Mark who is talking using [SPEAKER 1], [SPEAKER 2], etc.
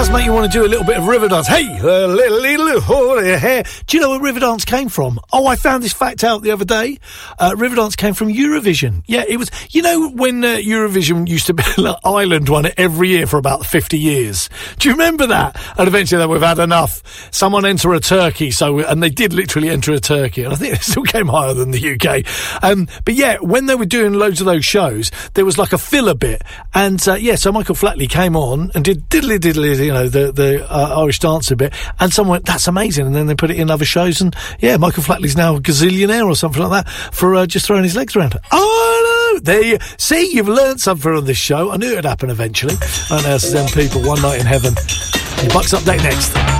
[SPEAKER 1] does make you want to do a little bit of Riverdance. Hey, little holy hair. Do you know where Riverdance came from? Oh, I found this fact out the other day. Riverdance came from Eurovision. Yeah, it was, you know, when Eurovision used to be like, Ireland won it every year for about 50 years. Do you remember that? And eventually we've had enough. Someone enter a turkey, and they did literally enter a turkey, and I think it still came higher than the UK. But yeah, when they were doing loads of those shows, there was like a filler bit, and so Michael Flatley came on and did diddly diddly, you know, the Irish dancer bit, and someone went, that's amazing, and then they put it in other shows, and yeah, Michael Flatley's now a gazillionaire or something like that for just throwing his legs around. Oh no, there you see, you've learned something on this show. I knew it'd happen eventually. And there's them people, One Night in Heaven. Your Bucks update next.